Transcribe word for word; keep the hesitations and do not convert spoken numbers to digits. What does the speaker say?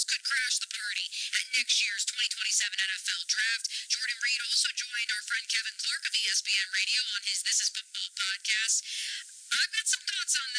could crash the party at next year's twenty twenty-seven N F L Draft. Jordan Reed also joined our friend Kevin Clark of E S P N Radio on his This Is Football podcast. I've got some thoughts on this